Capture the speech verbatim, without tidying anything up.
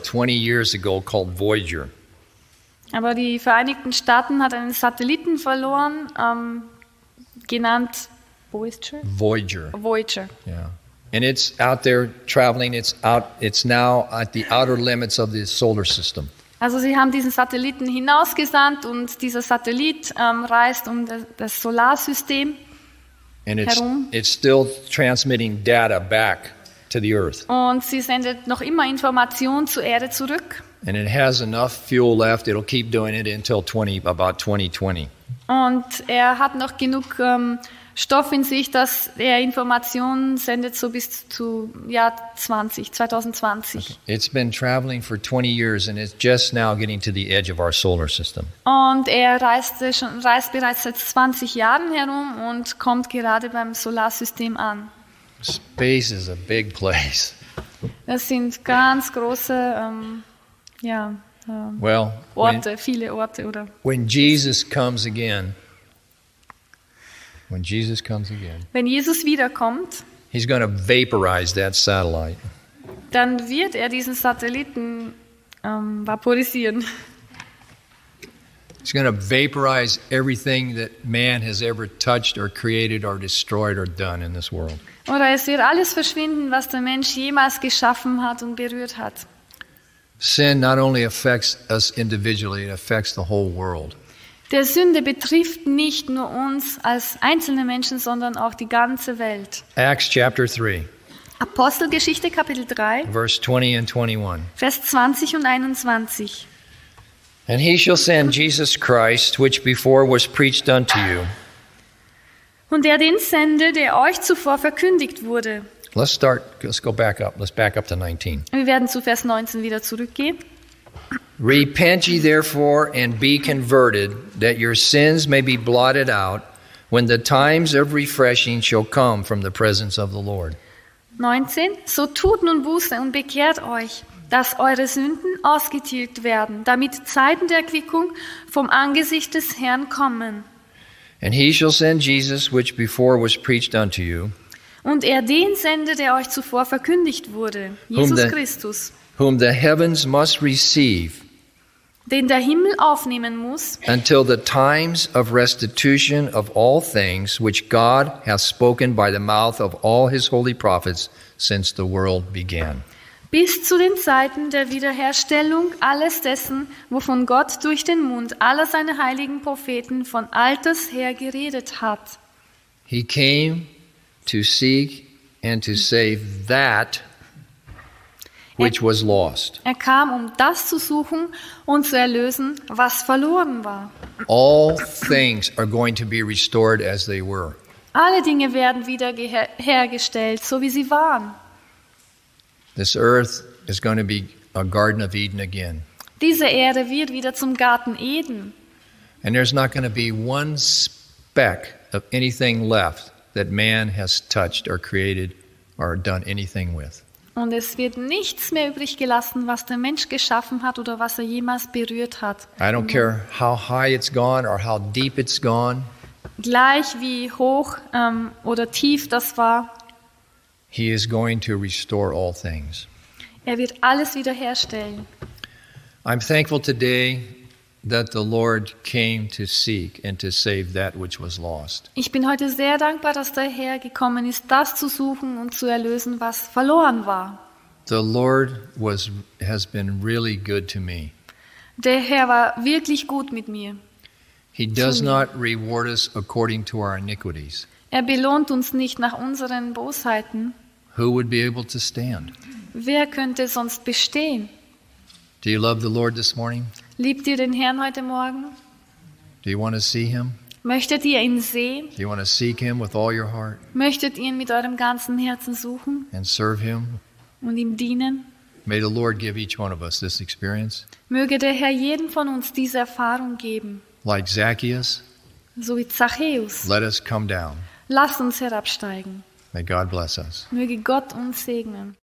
twenty years ago called Voyager. Aber die Vereinigten Staaten hat einen Satelliten verloren, ähm, genannt Voyager. Voyager. Voyager. Yeah. And it's out there traveling. It's out. It's now at the outer limits of the solar system. Also sie haben diesen Satelliten hinausgesandt und dieser Satellit ähm, reist um das, das Solarsystem And it's herum. it's still transmitting data back to the Earth. Und sie sendet noch immer Informationen zur Erde zurück. And it has enough fuel left. It'll keep doing it until twenty about twenty twenty. Und er hat noch genug ähm, Stoff in sich, dass er Informationen sendet so bis zu Jahr zwanzig, zwanzig zwanzig. It's been traveling for twenty years, and it's just now getting to the edge of our solar system. Und er reiste schon, reist bereits seit zwanzig Jahren herum und kommt gerade beim Solarsystem an. Space is a big place. Das sind ganz große ähm, ja, ähm, Well, Orte, when, viele Orte, oder? when Jesus comes again, when Jesus comes again, Wenn Jesus wiederkommt, he's going to vaporize that satellite. dann wird er diesen Satelliten ähm, vaporisieren. He's going to vaporize everything that man has ever touched or created or destroyed or done in this world. Oder es wird alles verschwinden, was der Mensch jemals geschaffen hat und berührt hat. Sin not only affects us individually, it affects the whole world. Der Sünde betrifft nicht nur uns als einzelne Menschen, sondern auch die ganze Welt. Acts chapter three, Apostelgeschichte Kapitel drei, verse twenty and twenty-one. Vers zwanzig und einundzwanzig. And he shall send Jesus Christ, which before was preached unto you. Und er den sende, der euch zuvor verkündigt wurde. Let's start, let's go back up. Let's back up to nineteen. Wir werden zu Vers neunzehn wieder zurückgehen. Repent ye therefore and be converted, that your sins may be blotted out, when the times of refreshing shall come from the presence of the Lord. neunzehn. So tut nun Buße und bekehrt euch, dass eure Sünden ausgetilgt werden, damit Zeiten der Erquickung vom Angesicht des Herrn kommen. And he shall send Jesus, which before was preached unto you, Und er den sende, der euch zuvor verkündigt wurde, Jesus the- Christus, whom the heavens must receive, den der Himmel aufnehmen muss, until the times of restitution of all things, which God hath spoken by the mouth of all his holy prophets since the world began. bis zu den Zeiten der Wiederherstellung alles dessen, wovon Gott durch den Mund aller seiner heiligen Propheten von alters her geredet hat. He came to seek and to save that which was lost. Er kam, um das zu suchen und zu erlösen, was verloren war. All things are going to be restored as they were. Alle Dinge werden wieder geher- hergestellt, so wie sie waren. This earth is going to be a Garden of Eden again. Diese Erde wird wieder zum Garten Eden. And there's not going to be one speck of anything left that man has touched or created or done anything with. Und es wird nichts mehr übrig gelassen, was der Mensch geschaffen hat oder was er jemals berührt hat. I don't care how high it's gone or how deep it's gone. Gleich wie hoch ähm, oder tief das war, He is going to restore all things. er wird alles wiederherstellen. I'm thankful today that the Lord came to seek and to save that which was lost. Ich bin heute sehr dankbar, dass der Herr gekommen ist, das zu suchen und zu erlösen, was verloren war. The Lord was has been really good to me. Der Herr war wirklich gut mit mir. He does mir. not reward us according to our iniquities. Er belohnt uns nicht nach unseren Bosheiten. Who would be able to stand? Wer könnte sonst bestehen? Do you love the Lord this morning? Liebt ihr den Herrn heute Morgen? Do you want to see him? Möchtet ihr ihn sehen? Do you want to seek him with all your heart Möchtet ihr ihn mit eurem ganzen Herzen suchen and serve him? und ihm dienen? May the Lord give each one of us this experience. Möge der Herr jedem von uns diese Erfahrung geben. Like Zacchaeus, So wie Zachäus. let us come down. Lasst uns herabsteigen. May God bless us. Möge Gott uns segnen.